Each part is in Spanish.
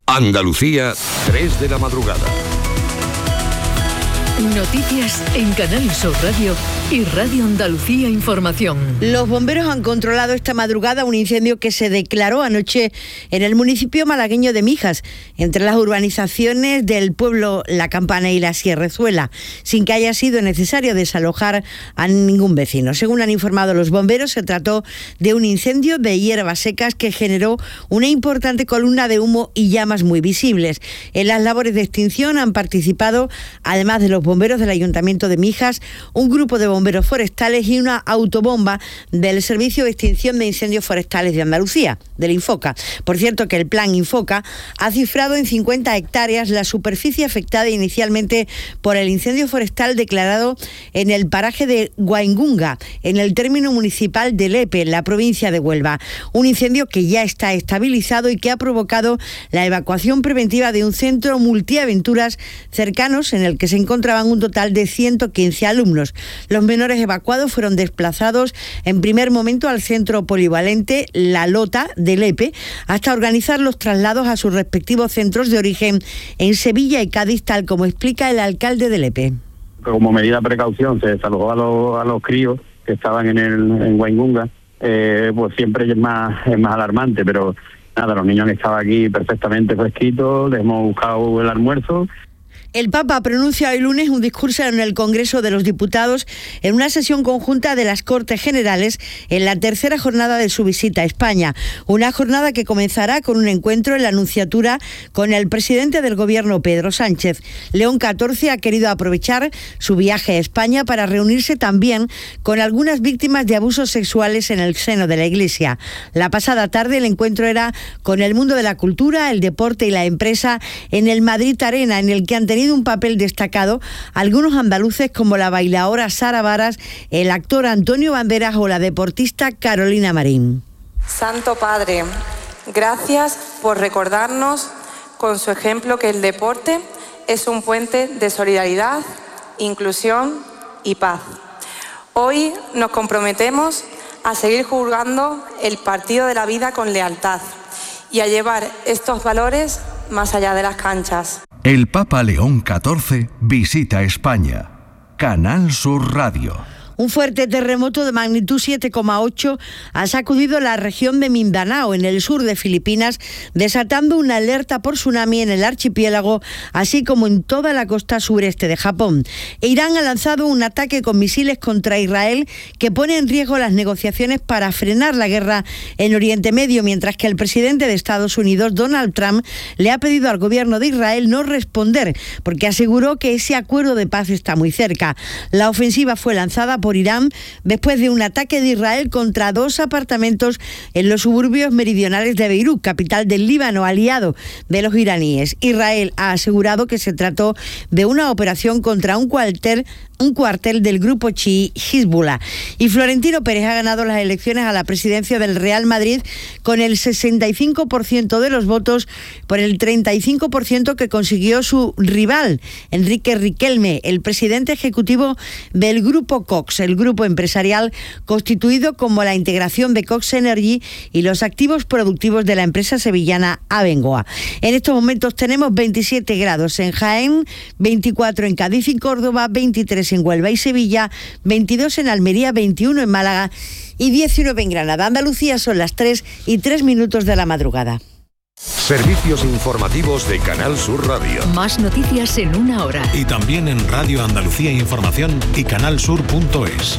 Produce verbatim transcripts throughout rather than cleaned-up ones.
Andalucía, tres de la madrugada. Noticias en Canal Sur Radio y Radio Andalucía Información. Los bomberos han controlado esta madrugada un incendio que se declaró anoche en el municipio malagueño de Mijas, entre las urbanizaciones del pueblo La Campana y la Sierrezuela, sin que haya sido necesario desalojar a ningún vecino. Según han informado los bomberos, se trató de un incendio de hierbas secas que generó una importante columna de humo y llamas muy visibles. En las labores de extinción han participado, además de los bomberos del Ayuntamiento de Mijas, un grupo de bomberos forestales y una autobomba del Servicio de Extinción de Incendios Forestales de Andalucía, del Infoca. Por cierto, que el plan Infoca ha cifrado en cincuenta hectáreas la superficie afectada inicialmente por el incendio forestal declarado en el paraje de Guaingunga, en el término municipal de Lepe, en la provincia de Huelva. Un incendio que ya está estabilizado y que ha provocado la evacuación preventiva de un centro multiaventuras cercanos en el que se encontraban un total de ciento quince alumnos. Los menores evacuados fueron desplazados en primer momento al centro polivalente La Lota de Lepe, hasta organizar los traslados a sus respectivos centros de origen en Sevilla y Cádiz, tal como explica el alcalde de Lepe. Como medida de precaución se desalojó a los, a los críos que estaban en el en Guaingunga, eh, pues siempre es más, es más alarmante, pero nada, los niños han estado aquí perfectamente fresquitos, les hemos buscado el almuerzo. El Papa pronuncia hoy lunes un discurso en el Congreso de los Diputados en una sesión conjunta de las Cortes Generales en la tercera jornada de su visita a España. Una jornada que comenzará con un encuentro en la Nunciatura con el presidente del Gobierno, Pedro Sánchez. León catorce ha querido aprovechar su viaje a España para reunirse también con algunas víctimas de abusos sexuales en el seno de la Iglesia. La pasada tarde el encuentro era con el mundo de la cultura, el deporte y la empresa en el Madrid Arena, en el que han tenido un papel destacado algunos andaluces como la bailaora Sara Varas, el actor Antonio Banderas o la deportista Carolina Marín. Santo Padre, gracias por recordarnos con su ejemplo que el deporte es un puente de solidaridad, inclusión y paz. Hoy nos comprometemos a seguir jugando el partido de la vida con lealtad y a llevar estos valores más allá de las canchas. El Papa León catorce visita España. Canal Sur Radio. Un fuerte terremoto de magnitud siete coma ocho ha sacudido la región de Mindanao, en el sur de Filipinas, desatando una alerta por tsunami en el archipiélago, así como en toda la costa sureste de Japón. Irán ha lanzado un ataque con misiles contra Israel que pone en riesgo las negociaciones para frenar la guerra en Oriente Medio, mientras que el presidente de Estados Unidos, Donald Trump, le ha pedido al gobierno de Israel no responder, porque aseguró que ese acuerdo de paz está muy cerca. La ofensiva fue lanzada por Irán después de un ataque de Israel contra dos apartamentos en los suburbios meridionales de Beirut, capital del Líbano, aliado de los iraníes. Israel ha asegurado que se trató de una operación contra un cuartel un cuartel del grupo chií Hezbollah. Y Florentino Pérez ha ganado las elecciones a la presidencia del Real Madrid con el sesenta y cinco por ciento de los votos, por el treinta y cinco por ciento que consiguió su rival, Enrique Riquelme, el presidente ejecutivo del grupo Cox, el grupo empresarial constituido como la integración de Cox Energy y los activos productivos de la empresa sevillana Abengoa. En estos momentos tenemos veintisiete grados en Jaén, veinticuatro en Cádiz y Córdoba, veintitrés en Huelva y Sevilla, veintidós en Almería, veintiuno en Málaga y diecinueve en Granada. Andalucía, son las tres y tres minutos de la madrugada. Servicios informativos de Canal Sur Radio. Más noticias en una hora. Y también en Radio Andalucía Información y canalsur punto es.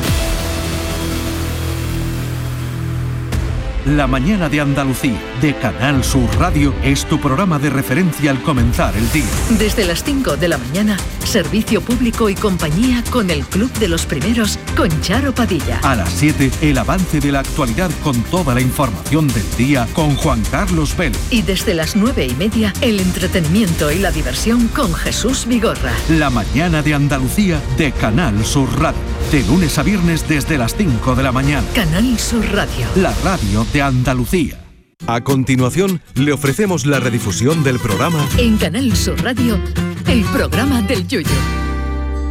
La mañana de Andalucía, de Canal Sur Radio, es tu programa de referencia al comenzar el día. Desde las cinco de la mañana, servicio público y compañía con el Club de los Primeros, con Charo Padilla. A las siete, el avance de la actualidad con toda la información del día con Juan Carlos Vélez. Y desde las nueve y media, el entretenimiento y la diversión con Jesús Vigorra. La mañana de Andalucía, de Canal Sur Radio. De lunes a viernes desde las cinco de la mañana. Canal Sur Radio. La radio de Andalucía. A continuación, le ofrecemos la redifusión del programa En Canal Sur Radio, el programa del Yoyo.